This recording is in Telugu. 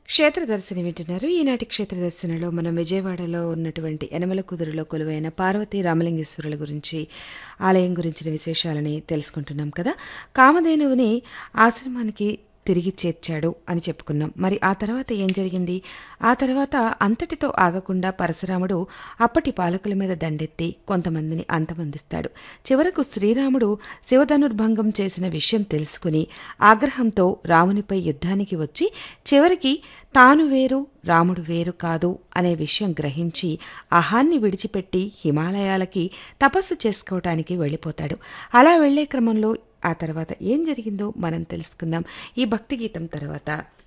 క్షేత్రదర్శిని వింటున్నారు. ఈనాటి క్షేత్రదర్శనలో మనం విజయవాడలో ఉన్నటువంటి యనమల కుదురులో కొలువైన పార్వతీ రామలింగేశ్వరుల గురించి, ఆలయం గురించిన విశేషాలని తెలుసుకుంటున్నాం కదా. కామధేనువుని ఆశ్రమానికి తిరిగి చేర్చాడు అని చెప్పుకున్నాం. మరి ఆ తర్వాత ఏం జరిగింది? ఆ తర్వాత అంతటితో ఆగకుండా పరశురాముడు అప్పటి పాలకుల మీద దండెత్తి కొంతమందిని అంతమొందిస్తాడు. చివరకు శ్రీరాముడు శివధనుర్భంగం చేసిన విషయం తెలుసుకుని ఆగ్రహంతో రామునిపై యుద్ధానికి వచ్చి చివరికి తాను వేరు రాముడు వేరు కాదు అనే విషయం గ్రహించి అహాన్ని విడిచిపెట్టి హిమాలయాలకి తపస్సు చేసుకోవటానికి వెళ్ళిపోతాడు. అలా వెళ్లే క్రమంలో ఆ తర్వాత ఏం జరిగిందో మనం తెలుసుకుందాం ఈ భక్తి గీతం తర్వాత.